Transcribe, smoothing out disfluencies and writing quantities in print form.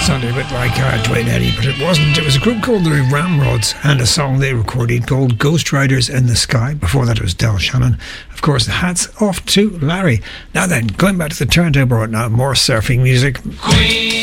Sounded a bit like Dwayne Eddy, but it wasn't. It was a group called the Ramrods and a song they recorded called Ghost Riders in the Sky. Before that it was Del Shannon. Of course, hats off to Larry. Now then, going back to the turntable right now, more surfing music. Queen.